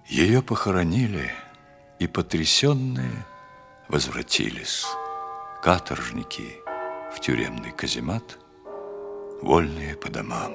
Ее похоронили, и потрясенные возвратились. Каторжники в тюремный каземат, вольные по домам.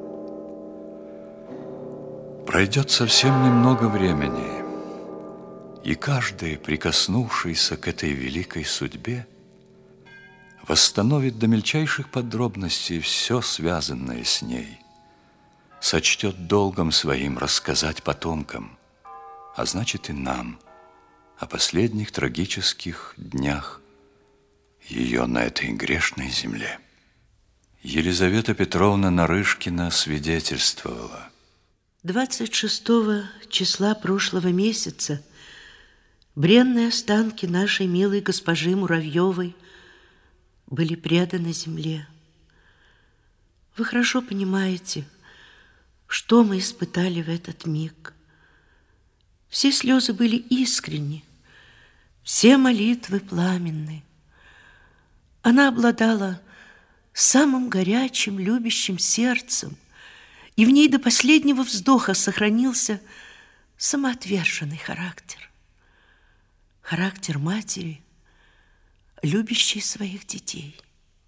Пройдет совсем немного времени, и каждый, прикоснувшийся к этой великой судьбе, восстановит до мельчайших подробностей все связанное с ней, сочтет долгом своим рассказать потомкам, а значит и нам, о последних трагических днях ее на этой грешной земле. Елизавета Петровна Нарышкина свидетельствовала. 26 числа прошлого месяца бренные останки нашей милой госпожи Муравьевой были преданы земле. Вы хорошо понимаете, что мы испытали в этот миг. Все слезы были искренни, все молитвы пламенны. Она обладала самым горячим, любящим сердцем, и в ней до последнего вздоха сохранился самоотверженный характер. Характер матери, любящей своих детей.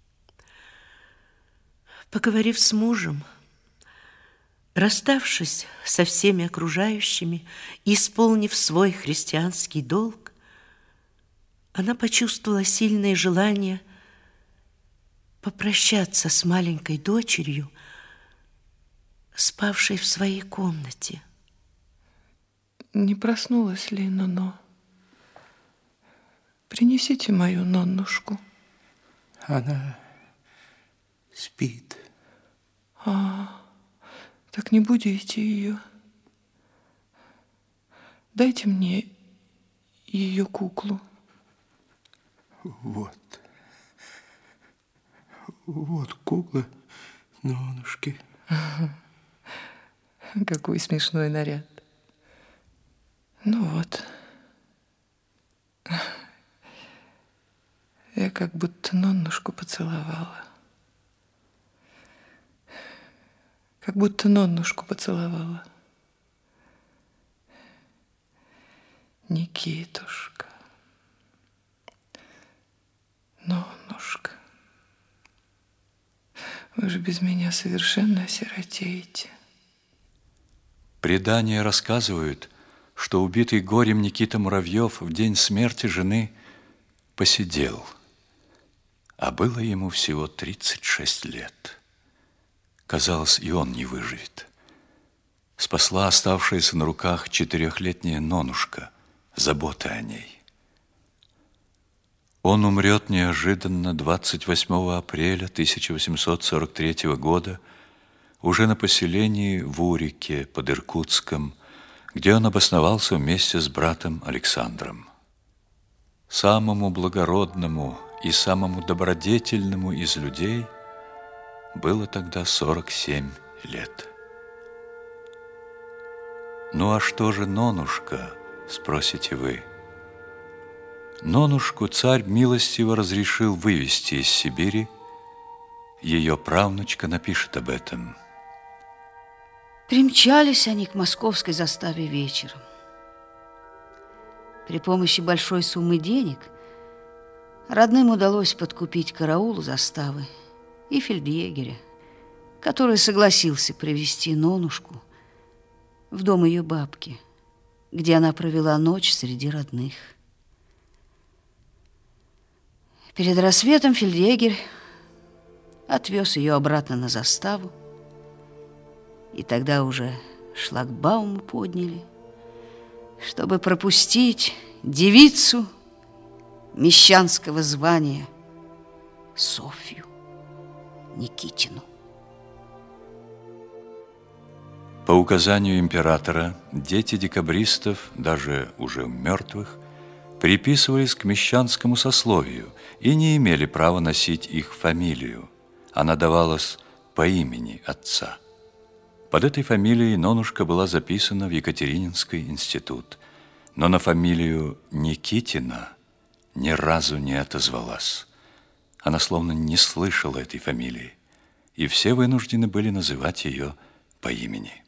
Поговорив с мужем, расставшись со всеми окружающими, исполнив свой христианский долг, она почувствовала сильное желание попрощаться с маленькой дочерью, спавшей в своей комнате. Не проснулась ли Ноно? Принесите мою Ноннушку. Она спит. Так не будете ее. Дайте мне ее куклу. Вот кукла Нонушки. Какой смешной наряд. Ну вот. Я как будто Ноннушку поцеловала. Как будто Ноннушку поцеловала. Никитушка. Ноннушка. Вы же без меня совершенно осиротеете. Предания рассказывают, что убитый горем Никита Муравьев в день смерти жены посидел, а было ему всего 36 лет. Казалось, и он не выживет. Спасла оставшаяся на руках 4-летняя Нонушка, забота о ней. Он умрет неожиданно 28 апреля 1843 года уже на поселении в Урике под Иркутском, где он обосновался вместе с братом Александром. Самому благородному и самому добродетельному из людей было тогда 47 лет. Ну а что же Нонушка, спросите вы? Нонушку царь милостиво разрешил вывести из Сибири. Ее правнучка напишет об этом. Примчались они к московской заставе вечером. При помощи большой суммы денег родным удалось подкупить караул заставы и фельдъегеря, который согласился привезти Нонушку в дом ее бабки, где она провела ночь среди родных. Перед рассветом фельдъегерь отвез ее обратно на заставу, и тогда уже шлагбаум подняли, чтобы пропустить девицу мещанского звания Софью Никитину. По указанию императора, дети декабристов, даже уже мертвых, приписывались к мещанскому сословию и не имели права носить их фамилию. Она давалась по имени отца. Под этой фамилией Нонушка была записана в Екатерининский институт, но на фамилию Никитина ни разу не отозвалась. Она словно не слышала этой фамилии, и все вынуждены были называть ее по имени.